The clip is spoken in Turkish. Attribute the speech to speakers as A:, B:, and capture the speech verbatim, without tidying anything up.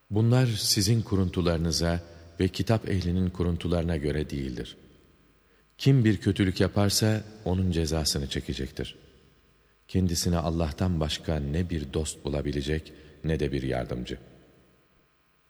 A: Bunlar sizin kuruntularınıza ve kitap ehlinin kuruntularına göre değildir. Kim bir kötülük yaparsa onun cezasını çekecektir. Kendisine Allah'tan başka ne bir dost bulabilecek ne de bir yardımcı.